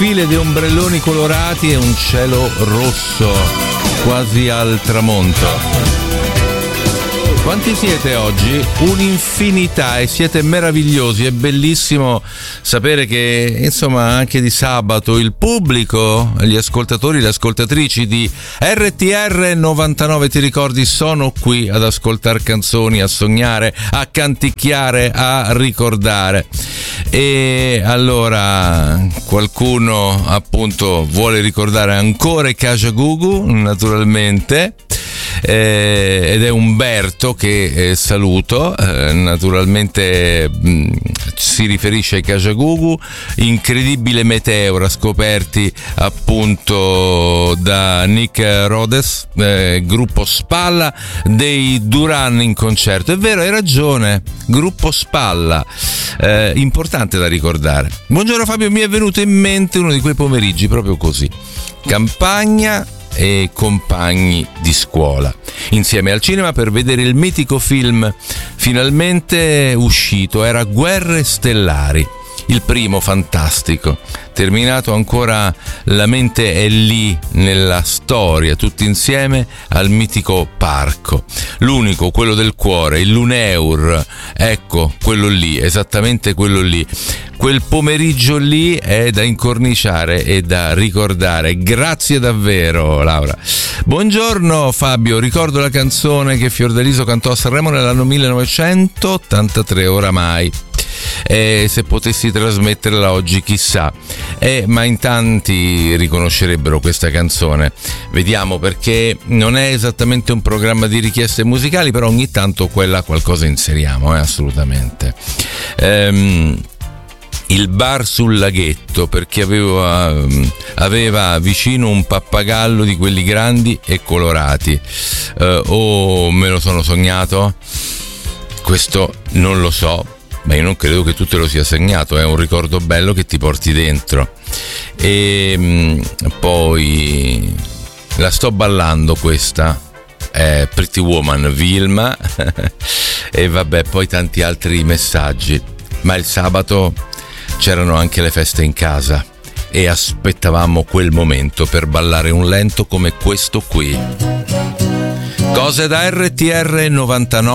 file di ombrelloni colorati e un cielo rosso quasi al tramonto. Quanti siete oggi? Un'infinità, e siete meravigliosi. È bellissimo sapere che, insomma, anche di sabato il pubblico, gli ascoltatori, le ascoltatrici di RTR 99, ti ricordi, sono qui ad ascoltare canzoni, a sognare, a canticchiare, a ricordare. E allora qualcuno appunto vuole ricordare ancora i Kajagoogoo, naturalmente. Ed è Umberto che saluto, naturalmente si riferisce ai Kajagoogoo, incredibile meteora scoperti appunto da Nick Rhodes, gruppo Spalla dei Duran in concerto. È vero, hai ragione, gruppo Spalla, importante da ricordare. Buongiorno Fabio, mi è venuto in mente uno di quei pomeriggi proprio così, campagna e compagni di scuola insieme al cinema per vedere il mitico film finalmente uscito, era Guerre Stellari, il primo, fantastico, terminato ancora, la mente è lì nella storia, tutti insieme al mitico parco, l'unico, quello del cuore, il Luneur, ecco, quello lì, esattamente quello lì. Quel pomeriggio lì è da incorniciare e da ricordare. Grazie davvero, Laura. Buongiorno Fabio, ricordo la canzone che Fiordaliso cantò a Sanremo nell'anno 1983 oramai. Se potessi trasmetterla oggi chissà, ma in tanti riconoscerebbero questa canzone. Vediamo, perché non è esattamente un programma di richieste musicali, però ogni tanto qualcosa inseriamo, assolutamente. Il bar sul laghetto, perché aveva vicino un pappagallo di quelli grandi e colorati. Me lo sono sognato? Questo non lo so, ma io non credo che tu te lo sia segnato, è un ricordo bello che ti porti dentro. E poi la sto ballando questa, è Pretty Woman, Vilma, e vabbè, poi tanti altri messaggi. Ma il sabato c'erano anche le feste in casa e aspettavamo quel momento per ballare un lento come questo qui. Cose da RTR 99.